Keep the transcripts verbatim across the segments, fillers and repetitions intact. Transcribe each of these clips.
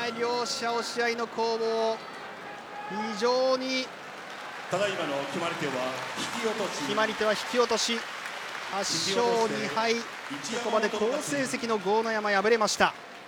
両者押し合いの攻防、非常にただいまの決まり手は引き落とし。 決まり手は引き落とし。はっしょうにはい、ここまで好成績の豪ノ山敗れました。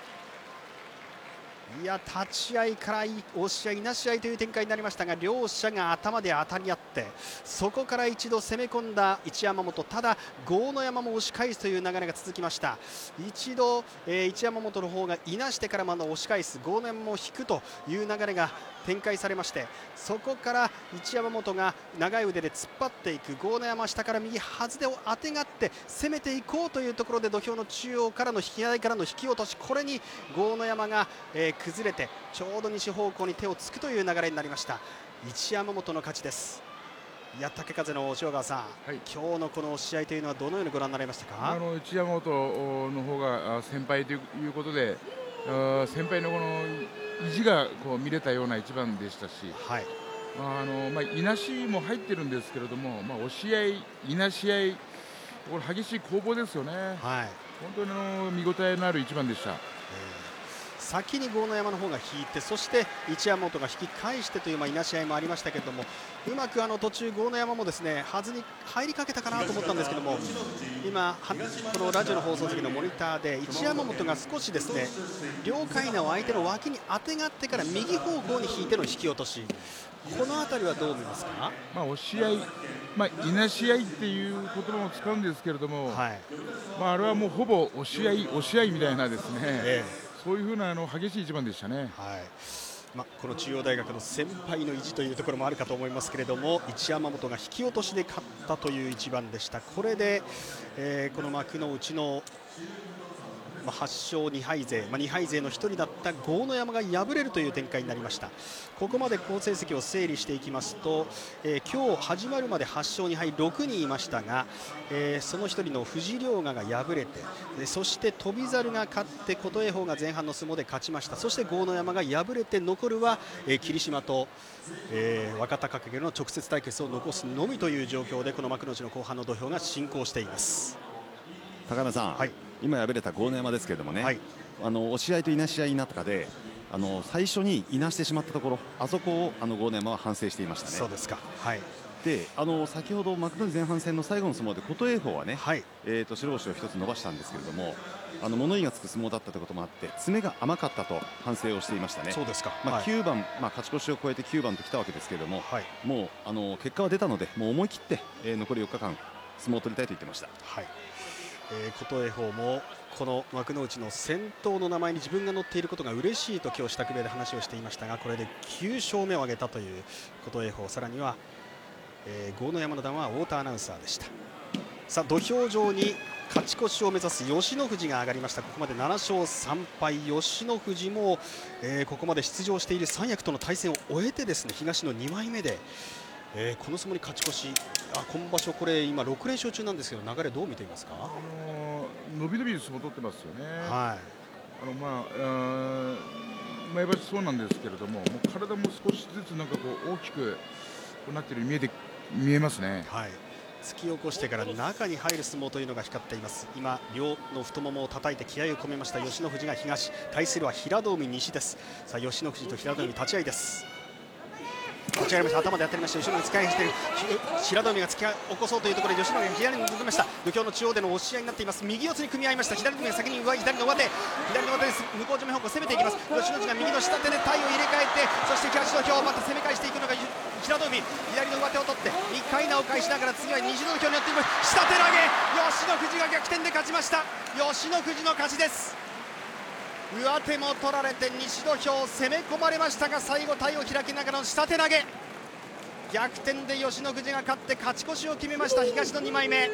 いや、立ち合いから押し合いなし合いという展開になりましたが、両者が頭で当たり合って、そこから一度攻め込んだ一山本、ただ豪ノ山も押し返すという流れが続きました。一度、えー、一山本の方がいなしてからまだ押し返す、豪ノ山も引くという流れが展開されまして、そこから一山本が長い腕で突っ張っていく、豪ノ山下から右はずでをあてがって攻めていこうというところで、土俵の中央からの引き合いからの引き落とし、これに豪ノ山が、えー、崩れてちょうど西方向に手をつくという流れになりました。一山本の勝ちです。いや、竹風の塩川さん、はい、今日のこの試合というのはどのようにご覧になりましたか。 あの一山本の方が先輩ということで、先輩のこの意地がこう見れたような一番でしたし、はい、あのまあ、いなしも入ってるんですけれども、まあ、押し合い、いなし合い、これ激しい攻防ですよね、はい、本当にあの見応えのある一番でした。 先に豪ノ山の方が引いて、そして一山本が引き返してという、まあ、いなし合いもありましたけれども、うまくあの途中豪ノ山もですね、はずに入りかけたかなと思ったんですけども、今このラジオの放送席のモニターで一山本が少しですね、両階段を相手の脇にあてがってから右方向に引いての引き落とし、この辺りはどう見ますか。 まあ、押し合い、まあ、いなし合いっていう言葉も使うんですけれども、はい、まあ、あれはもうほぼ押し合い押し合いみたいなですね、ええ、そういうふうなあの激しい一番でしたね。 はい、まあ、この中央大学の先輩の意地というところもあるかと思いますけれども、一山本が引き落としで勝ったという一番でした。これで、えー、この幕の内のはっしょうにはい勢、まあ、にはい勢のひとりだった豪ノ山が敗れるという展開になりました。ここまで好成績を整理していきますと、えー、今日始まるまではっしょうにはいろくにんいましたが、えー、そのひとりの藤良賀が敗れて、そして翔猿が勝って琴恵峰が前半の相撲で勝ちました。そして豪ノ山が敗れて残るは、えー、霧島と、えー、若隆景の直接対決を残すのみという状況で、この幕内の後半の土俵が進行しています。 高山さん、はい、今敗れた豪ノ山ですけれどもね、はい、あの押し合いといなし合いになった中で、あの最初にいなしてしまったところ、あそこをあの豪ノ山は反省していましたね。 そうですか、はい、 であの先ほど幕内前半戦の最後の相撲で琴恵峰はね、はい、えー、と白星を一つ伸ばしたんですけれども、あの物言いがつく相撲だったということもあって詰めが甘かったと反省をしていましたね。 そうですか、 まあ、きゅうばん、まあ、勝ち越しを超えてきゅうばんときたわけですけれども、はい、もうあの結果は出たので、もう思い切って、えー、残りよっかかん相撲を取りたいと言ってました。はい、 えー、琴恵峰もこの幕内の先頭の名前に自分が乗っていることが嬉しいと今日支度部屋で話をしていましたが、これできゅうしょうめを挙げたという琴恵峰、さらには、えー、豪ノ山の談は太田アナウンサーでした。さあ土俵上に勝ち越しを目指す吉野富士が上がりました。ここまでななしょうさんぱい、吉野富士も、えー、ここまで出場している三役との対戦を終えてですね、東のにまいめで、えー、この相撲に勝ち越し、あ今場所これ今ろくれんしょう中なんですけど、流れどう見ていますか。あのー、伸び伸び相撲を取ってますよね。はい、あのまあ毎場所そうなんですけれども、もう体も少しずつなんかこう大きくなっているように見えて見えますね。はい、 突き起こしてから中に入る相撲というのが光っています。今両の太ももを叩いて気合を込めました吉野富士が東、対するは平戸海西です。さあ吉野富士と平戸海立ち合いです。立ち上がりました。頭でやっておりました。後ろに突き返している平戸海が突き起こそうというところで吉野が左に抜けました。土俵の中央での押し合いになっています。右四つに組み合いました。左組みが先に上左の上手、左の上手です。向こう正面方向攻めていきます。吉野が右の下手で体を入れ替えて、そして東土俵をまた攻め返していくのが平戸海、左の上手を取っていっかいなを返しながら、次は西の土俵に寄っています。下手投げ、吉野富士が逆転で勝ちました。吉野富士の勝ちです。上手も取られて西土俵攻め込まれましたが、最後体を開きながらの下手投げ、逆転で吉野富士が勝って勝ち越しを決めました。東のにまいめ、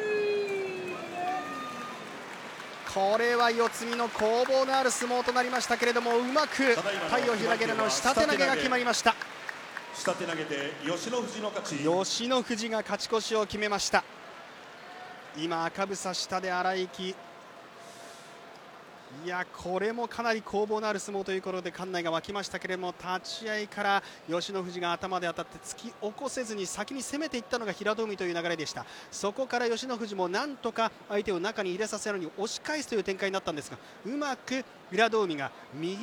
これは四つ身の攻防のある相撲となりましたけれども、うまく体を開けるの下手投げが決まりました。 下手投げで吉野富士の勝ち。 吉野富士が勝ち越しを決めました。今赤房下で荒い息、いやこれもかなり攻防のある相撲ということで館内が沸きましたけれども、立ち合いから吉野富士が頭で当たって突き起こせずに先に攻めていったのが平戸海という流れでした。そこから吉野富士もなんとか相手を中に入れさせるのに押し返すという展開になったんですが、うまく平戸海が右